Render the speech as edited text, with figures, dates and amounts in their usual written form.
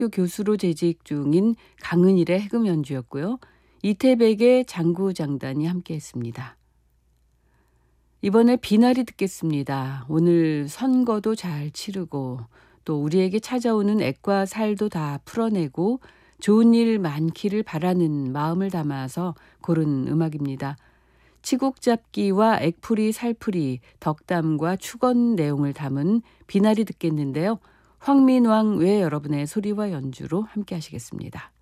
학교 교수로 재직 중인 강은일의 해금 연주였고요. 이태백의 장구장단이 함께했습니다. 이번에 비나리 듣겠습니다. 오늘 선거도 잘 치르고 또 우리에게 찾아오는 액과 살도 다 풀어내고 좋은 일 많기를 바라는 마음을 담아서 고른 음악입니다. 치곡잡기와 액풀이, 살풀이, 덕담과 축언 내용을 담은 비나리 듣겠는데요. 황민왕 외 여러분의 소리와 연주로 함께 하시겠습니다.